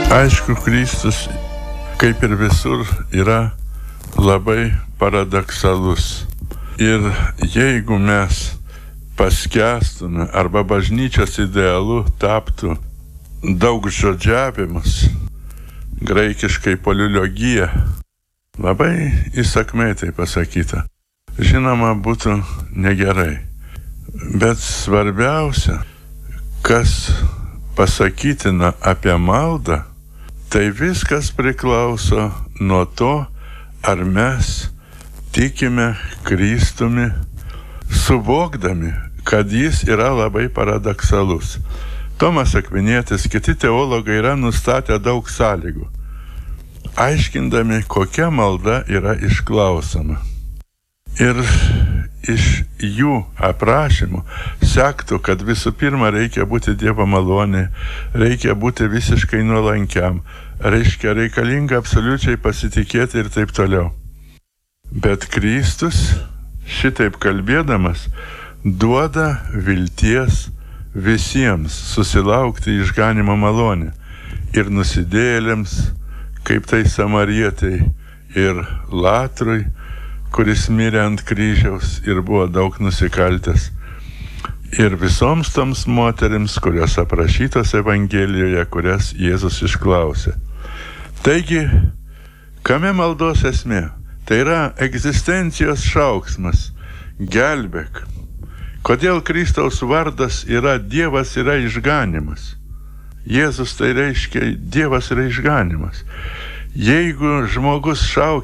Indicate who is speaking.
Speaker 1: Aišku, Kristus, kaip ir visur, yra labai paradoksalus. Ir jeigu mes paskęstume arba bažnyčios idealu taptų daug žodžiavimus, graikiškai poliologija, labai įsakmiai tai pasakyta, žinoma, būtų negerai. Bet svarbiausia, kas pasakytina apie maldą, tai viskas priklauso nuo to, ar mes tikime Kristumi, suvokdami, kad jis yra labai paradoksalus. Tomas Akvinietis, kiti teologai yra nustatę daug sąlygų, aiškindami, kokia malda yra išklausoma. Ir iš jų aprašymų sektų, kad visų pirma reikia būti Dievo malonė, reikia būti visiškai nuolankiam, reikalinga absoliučiai pasitikėti ir taip toliau. Bet Kristus, šitaip kalbėdamas, duoda vilties visiems susilaukti išganimo malonę. Ir nusidėjėliams, kaip tai Samarietei, ir Latrui, kuris mirė ant kryžiaus ir buvo daug nusikaltęs. Ir visoms toms moterims, kurios aprašytos Evangelijoje, kurias Jėzus išklausė. Taigi, kame maldos esmė? Tai yra egzistencijos šauksmas. Gelbėk. Kodėl Kristaus vardas yra Dievas yra išganimas? Jėzus tai reiškia Dievas yra išganimas. Jeigu žmogus šaukia